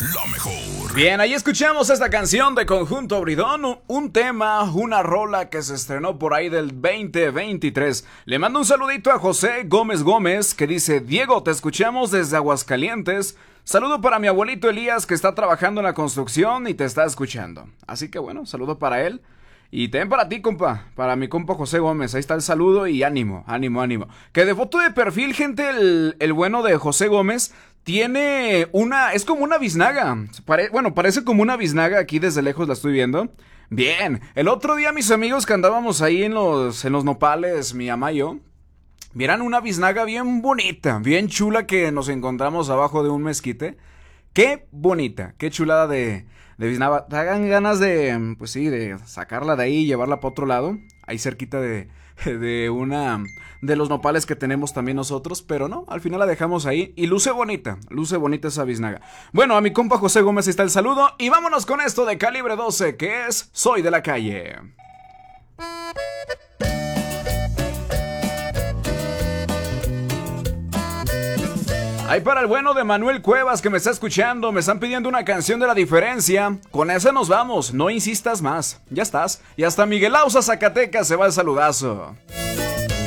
la mejor. Bien, ahí escuchamos esta canción de Conjunto Bridón, un tema, una rola que se estrenó por ahí del 2023. Le mando un saludito a José Gómez Gómez, que dice: Diego, te escuchamos desde Aguascalientes. Saludo para mi abuelito Elías, que está trabajando en la construcción y te está escuchando. Así que bueno, saludo para él. Y también para ti, compa, para mi compa José Gómez. Ahí está el saludo y ánimo, ánimo, ánimo. Que de foto de perfil, gente, el bueno de José Gómez tiene es como una biznaga. Parece como una biznaga, aquí desde lejos la estoy viendo. Bien, el otro día mis amigos que andábamos ahí en los nopales, mi mamá y yo, vieran una biznaga bien bonita, bien chula que nos encontramos abajo de un mezquite. Qué bonita, qué chulada de biznaga. Te hagan ganas de, pues sí, de sacarla de ahí y llevarla para otro lado, ahí cerquita de de los nopales que tenemos también nosotros, pero no, al final la dejamos ahí y luce bonita esa biznaga. Bueno, a mi compa José Gómez está el saludo y vámonos con esto de Calibre 12, que es Soy de la Calle. Ahí para el bueno de Manuel Cuevas que me está escuchando, me están pidiendo una canción de La Diferencia. Con esa nos vamos, no insistas más. Ya estás. Y hasta Miguel Ausa, Zacatecas, se va el saludazo.